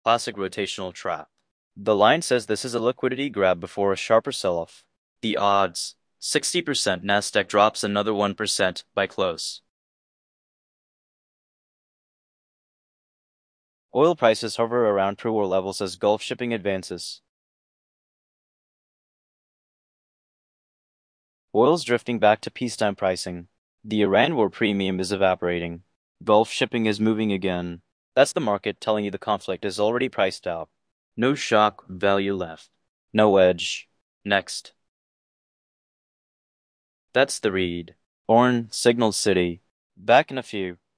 Classic rotational trap. The line says this is a liquidity grab before a sharper sell-off. The odds: 60% Nasdaq drops another 1% by close. Oil prices hover around pre-war levels as Gulf shipping advances. Oil's drifting back to peacetime pricing. The Iran war premium is evaporating. Gulf shipping is moving again. That's the market telling you the conflict is already priced out. No shock value left. No edge. Next. That's the read. Signal City. Back in a few.